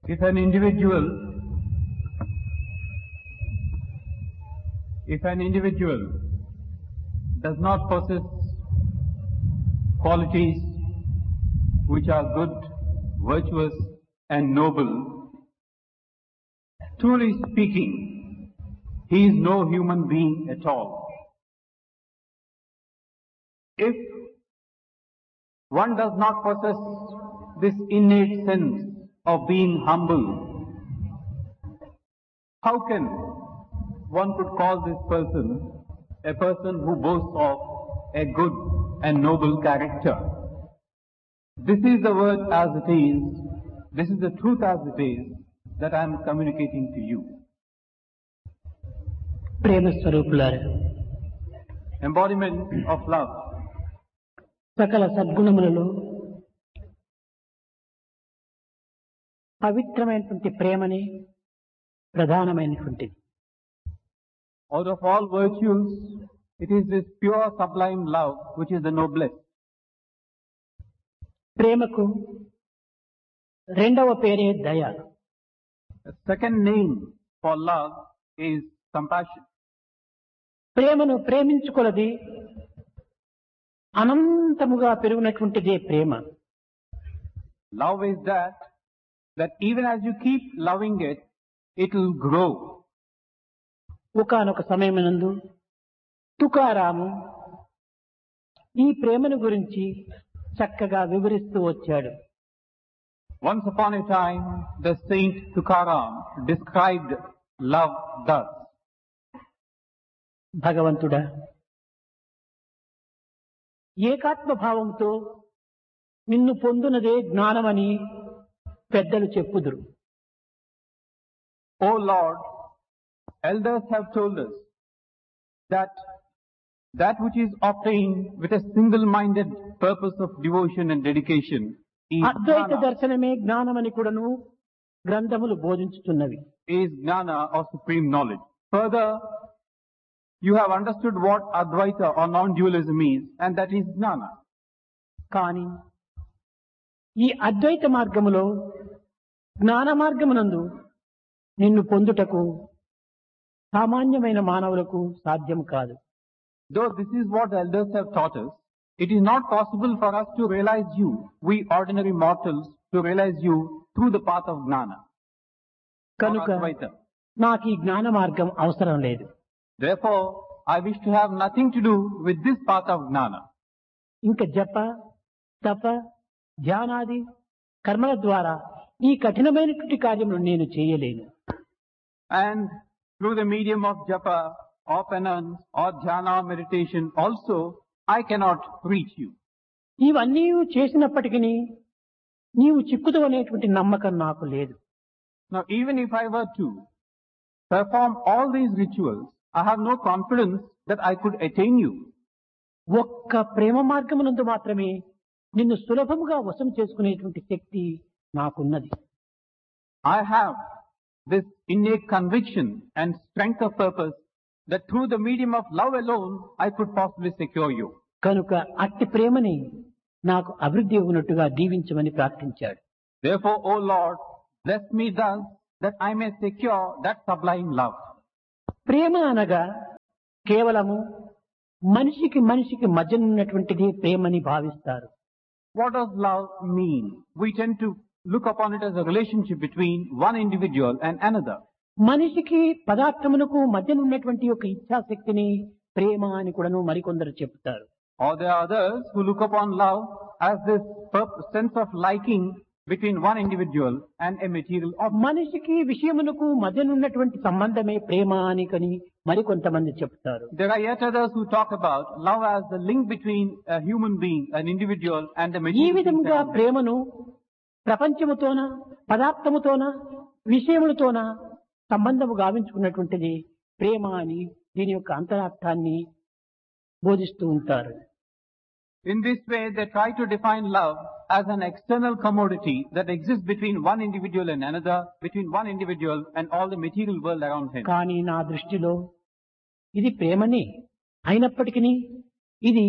If an individual does not possess qualities which are good, virtuous and noble, truly speaking, he is no human being at all. If one does not possess this innate sense of being humble, how can one could call this person a person who boasts of a good and noble character? This is the word as it is, this is the truth as it is that I am communicating to you. ప్రేమ స్వరూపులారా, Embodiment of love. సకల సద్గుణములలో పవిత్రమైనటువంటి ప్రేమని ప్రధానమైనటువంటిది. Out of all virtues, it is this pure sublime love which is the noblest. ప్రేమకు రెండవ పేరే దయ. The second name for love is compassion. ప్రేమను ప్రేమించుకొలది అనంతముగా పెరుగునటువంటిదే ప్రేమ. Love is that even as you keep loving it, it will grow. ఒకానొక సమయమునందు తుకారాము ఈ ప్రేమను గురించి చక్కగా వివరిస్తూ వచ్చాడు. Once upon a time, the saint Tukaram described love thus. భగవంతుడా, ఏకాత్మ భావంతో నిన్ను పొందునదే జ్ఞానమని పెద్దలు చెప్పుదురు. O Lord, elders have told us that which is obtained with a single-minded purpose of devotion and dedication is Advaita gnana, దర్శనమే జ్ఞానమని కూడాను గ్రంథములు బోధించుతున్నవి. is gnana or supreme knowledge. Further, you have understood what Advaita or non-dualism is, and that is gnana. కానీ ఈ అద్వైత మార్గములో జ్ఞాన మార్గమునందు నిన్ను పొందుటకు సామాన్యమైన మానవులకు సాధ్యం కాదు. Though this is what the elders have taught us, it is not possible for us to realize you, we ordinary mortals, to realize you through the path of gnana. or కనుక Advaita. నాకు ఈ జ్ఞాన మార్గం అవసరం లేదు. Therefore, I wish to have nothing to do with this path of gnana. ఇంకా జప తప ధ్యానాది కర్మల ద్వారా ఈ కఠినమైనటువంటి కార్యమును నేను చేయలేను. And through the medium of japa or penance or dhyana or meditation also, I cannot reach you. ఇవన్నీ చేసినప్పటికీ నీవు చిక్కుదు అనేటువంటి నమ్మకం నాకు లేదు. Now, even if I were to perform all these rituals, I have no confidence that I could attain you. ఒక్క ప్రేమ మార్గమునందు మాత్రమే నిన్ను సులభముగా వశం చేసుకునేటువంటి శక్తి నాకున్నది. I have this innate conviction and strength of purpose that through the medium of love alone, I could possibly secure you. కనుక అట్టి ప్రేమని నాకు అభివృద్ధి ఉన్నట్టుగా దీవించమని ప్రార్థించాడు. Therefore, O Lord, bless me thus that I may secure that sublime love. ప్రేమ అనగా కేవలము మనిషికి మనిషికి మధ్య ఉన్నటువంటిది ప్రేమని భావిస్తారు. What does love mean? We tend to look upon it as a relationship between one individual and another. మనిషికి పదార్థమునకు మధ్య ఉన్నటువంటి ఒక ఇచ్ఛాశక్తిని ప్రేమ అని కూడాను మరికొందరు చెప్తారు. Or there are others who look upon love as this sense of liking between one individual and a material object. మనిషికి విషయమునకు మధ్య ఉన్నటువంటి సంబంధమే ప్రేమ అని కని మరికొంతమంది చెప్తారు. There are yet others who talk about love as the link between a human being, an individual and the ఈ material. విధంగా things around. ప్రేమను ప్రపంచముతోన పదార్థముతోన విషయములతోన సంబంధము గావించుకున్నటువంటిది ప్రేమ అని దీని యొక్క అంతరార్థాన్ని బోధిస్తూ ఉంటారు. In this way, they try to define love as an external commodity that exists between one individual and another, between one individual and all the material world around him. కానీ నా దృష్టిలో ఇది ప్రేమనే అయినప్పటికీ ఇది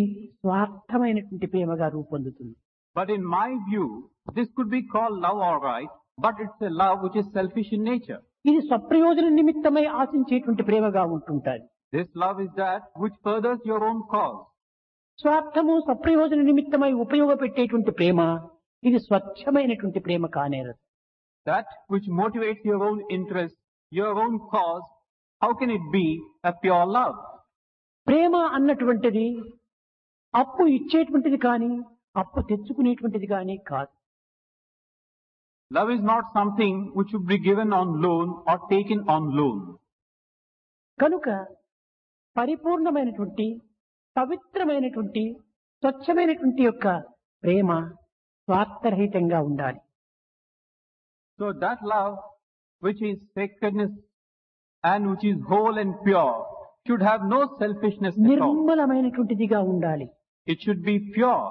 స్వార్థమైనటువంటి ప్రేమగా రూపొందుతుంది. But in my view, this could be called love all right, but it's a love which is selfish in nature. ఇది స్వప్రయోజన నిమిత్తమై ఆశించేటువంటి ప్రేమగా ఉంటుంటాది. This love is that which furthers your own cause. స్వార్థము స్వప్రయోజన నిమిత్తమై ఉపయోగపెట్టేటువంటి ప్రేమ ఇది స్వచ్ఛమైనటువంటి ప్రేమ కానేరదు. That which motivates your own interest, your own cause, how can it be a pure love? ప్రేమ అన్నటువంటిది అప్పు ఇచ్చేటువంటిది కానీ అప్పు తెచ్చుకునేటువంటిది కానీ కాదు. Love is not something which should be given on loan or taken on loan. కనుక పరిపూర్ణమైనటువంటి పవిత్రమైనటువంటి స్వచ్ఛమైనటువంటి యొక్క ప్రేమ స్వార్థరహితంగా ఉండాలి. So that love which is sacredness and which is whole and pure should have no selfishness at all. నిర్మలమైనటువంటిదిగా ఉండాలి. It should be pure.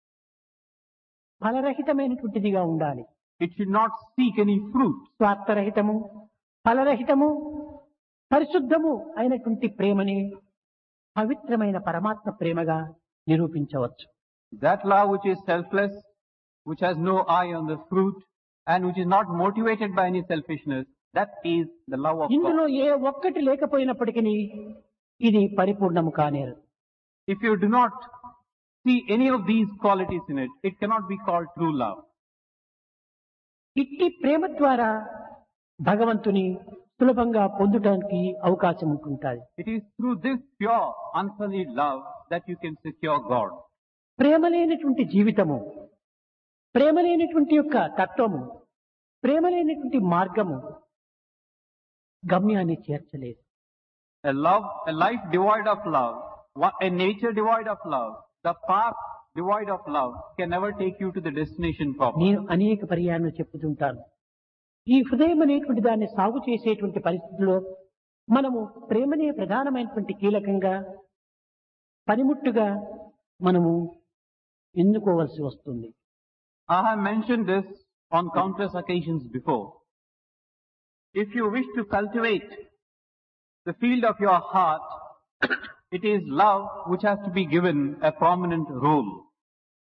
ఫలరహితమైనటువంటిదిగా ఉండాలి. It should not seek any fruit. స్వార్థరహితము ఫలరహితము పరిశుద్ధము అయినటువంటి ప్రేమని పవిత్రమైన పరమాత్మ ప్రేమగా నిరూపించవచ్చు. That love which is selfless, which has no eye on the fruit, and which is not motivated by any selfishness, that is the love of ఇందులో God. ఏ ఒక్కటి లేకపోయినప్పటికీ ఇది పరిపూర్ణము కానేరు. If you do not see any of these qualities in it, it cannot be called true love. ఇట్టి ప్రేమ ద్వారా భగవంతుని సులభంగా పొందడానికి అవకాశం ఉంటుంటుంది. It is through this pure, unsullied love that you can secure God. ప్రేమ లేనటువంటి జీవితము, ప్రేమ లేనటువంటి యొక్క తత్వము, ప్రేమ లేనటువంటి మార్గము గమ్యాన్ని చేర్చలేదు. A life devoid of love, a nature devoid of love, the path devoid of love can never take you to the destination proper. నేను అనేక పర్యాయాలు చెప్పుతుంటాను. ఈ హృదయం అనేటువంటి దాన్ని సాగు చేసేటువంటి పరిస్థితుల్లో మనము ప్రేమనే ప్రధానమైనటువంటి కీలకంగా పనిముట్టుగా మనము ఎన్నుకోవలసి వస్తుంది. I have mentioned this on countless occasions before. If you wish to cultivate the field of your heart, it is love which has to be given a prominent role.